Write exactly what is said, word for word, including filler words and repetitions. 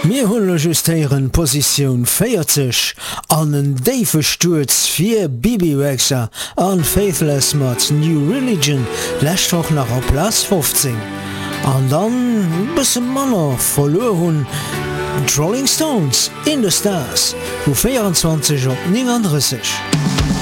Mir hunn justéieren Position vierzig an en Dave Sturz fir B B Rexha an Faithless mat New Religion lächttwoch nach a Platz fünfzehn. An dann bësse Manner verloor hunn Rolling Stones in the Stars, wo vierundzwanzig op neununddreißig.